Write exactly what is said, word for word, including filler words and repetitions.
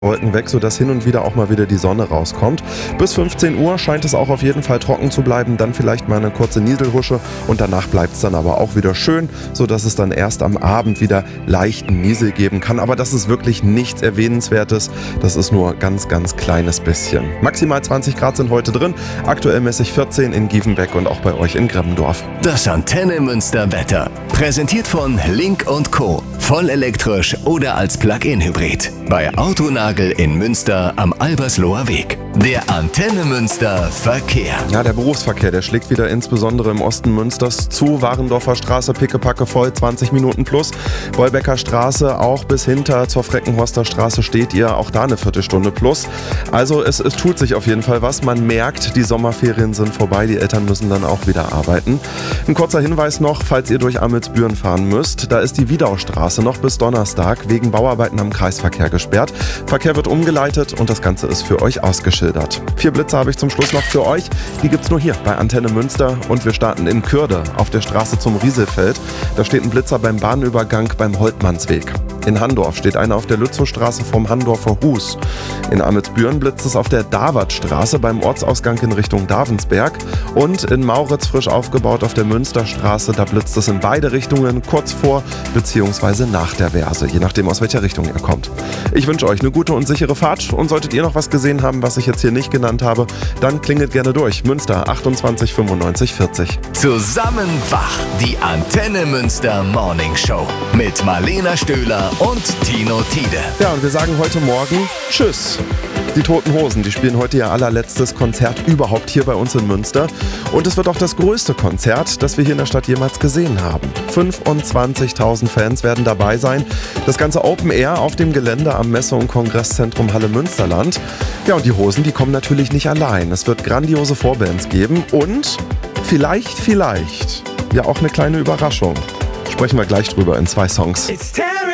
Wolken weg, sodass hin und wieder auch mal wieder die Sonne rauskommt. Bis fünfzehn Uhr scheint es auch auf jeden Fall trocken zu bleiben, dann vielleicht mal eine kurze Nieselhusche und danach bleibt es dann aber auch wieder schön, sodass es dann erst am Abend wieder leichten Niesel geben kann. Aber das ist wirklich nichts Erwähnenswertes, das ist nur ganz, ganz kleines bisschen. Maximal zwanzig Grad sind heute drin, aktuell messe ich vierzehn in Gievenbeck und auch bei euch in Grebbendorf. Das Antenne Münster Wetter. Präsentiert von Link und Co. Vollelektrisch oder als Plug-in-Hybrid. Bei Autonagel in Münster am Albersloher Weg. Der Antenne Münster Verkehr. Ja, der Berufsverkehr, der schlägt wieder insbesondere im Osten Münsters zu. Warendorfer Straße pickepacke voll, zwanzig Minuten plus. Wolbecker Straße auch bis hinter zur Freckenhorster Straße steht ihr, auch da eine Viertelstunde plus. Also es, es tut sich auf jeden Fall was. Man merkt, die Sommerferien sind vorbei, die Eltern müssen dann auch wieder arbeiten. Ein kurzer Hinweis noch, falls ihr durch Amelsbüren fahren müsst, da ist die Wiedaustraße noch bis Donnerstag wegen Bauarbeiten am Kreisverkehr gesperrt. Verkehr wird umgeleitet und das Ganze ist für euch ausgeschildert. Vier Blitze habe ich zum Schluss noch für euch. Die gibt's nur hier bei Antenne Münster und wir starten in Kürde auf der Straße zum Rieselfeld. Da steht ein Blitzer beim Bahnübergang beim Holtmannsweg. In Handorf steht einer auf der Lützowstraße vom Handorfer Hus. In Amelsbüren blitzt es auf der Davartstraße beim Ortsausgang in Richtung Davensberg. Und in Mauritz frisch aufgebaut auf der Münsterstraße, da blitzt es in beide Richtungen kurz vor bzw. nach der Verse, je nachdem aus welcher Richtung ihr kommt. Ich wünsche euch eine gute und sichere Fahrt und solltet ihr noch was gesehen haben, was ich jetzt hier nicht genannt habe, dann klingelt gerne durch. Münster achtundzwanzig fünfundneunzig vierzig. Zusammen wach, die Antenne Münster Morning Show mit Marlena Stöhler und Tino Tiede. Ja, und wir sagen heute Morgen Tschüss. Die Toten Hosen, die spielen heute ihr allerletztes Konzert überhaupt hier bei uns in Münster. Und es wird auch das größte Konzert, das wir hier in der Stadt jemals gesehen haben. fünfundzwanzigtausend Fans werden dabei sein. Das ganze Open Air auf dem Gelände am Messe- und Kongresszentrum Halle Münsterland. Ja, und die Hosen, die kommen natürlich nicht allein. Es wird grandiose Vorbands geben und vielleicht, vielleicht ja auch eine kleine Überraschung. Sprechen wir gleich drüber in zwei Songs.